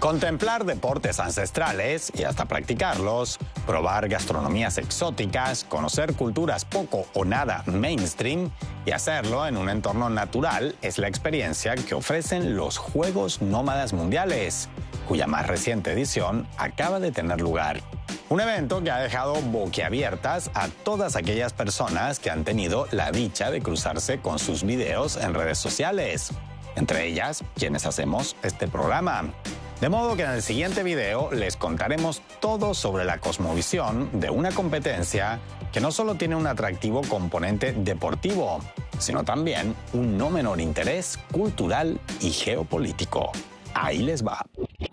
Contemplar deportes ancestrales y hasta practicarlos, probar gastronomías exóticas, conocer culturas poco o nada mainstream y hacerlo en un entorno natural es la experiencia que ofrecen los Juegos Nómadas Mundiales, cuya más reciente edición acaba de tener lugar. Un evento que ha dejado boquiabiertas a todas aquellas personas que han tenido la dicha de cruzarse con sus videos en redes sociales, entre ellas quienes hacemos este programa. De modo que en el siguiente video les contaremos todo sobre la cosmovisión de una competencia que no solo tiene un atractivo componente deportivo, sino también un no menor interés cultural y geopolítico. Ahí les va.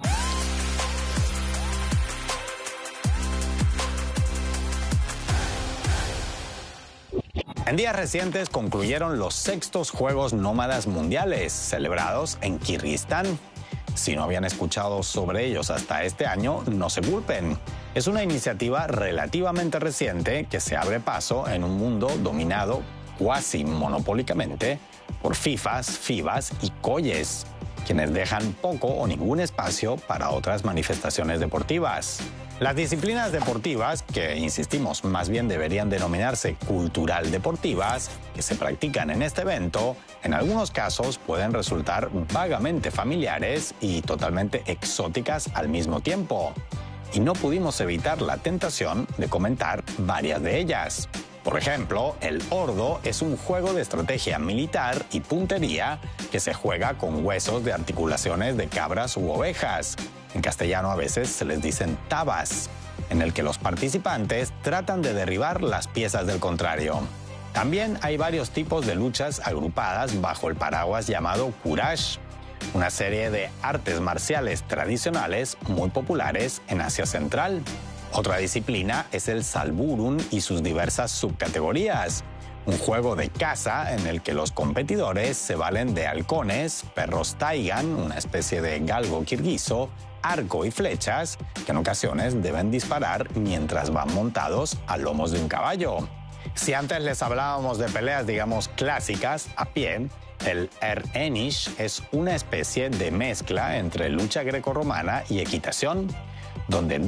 En días recientes concluyeron los 6º Juegos Nómadas Mundiales, celebrados en Kirguistán. Si no habían escuchado sobre ellos hasta este año, no se culpen. Es una iniciativa relativamente reciente que se abre paso en un mundo dominado cuasi monopólicamente por FIFAs, FIBAs y COYes, quienes dejan poco o ningún espacio para otras manifestaciones deportivas. Las disciplinas deportivas, que insistimos más bien deberían denominarse cultural deportivas, que se practican en este evento, en algunos casos pueden resultar vagamente familiares y totalmente exóticas al mismo tiempo. Y no pudimos evitar la tentación de comentar varias de ellas. Por ejemplo, el ordo es un juego de estrategia militar y puntería que se juega con huesos de articulaciones de cabras u ovejas. En castellano a veces se les dicen tabas, en el que los participantes tratan de derribar las piezas del contrario. También hay varios tipos de luchas agrupadas bajo el paraguas llamado Courage, una serie de artes marciales tradicionales muy populares en Asia Central. Otra disciplina es el Salburun y sus diversas subcategorías, un juego de caza en el que los competidores se valen de halcones, perros taigan, una especie de galgo kirguizo, arco y flechas, que en ocasiones deben disparar mientras van montados a lomos de un caballo. Si antes les hablábamos de peleas, digamos, clásicas, a pie, el Enish es una especie de mezcla entre lucha grecorromana y equitación, donde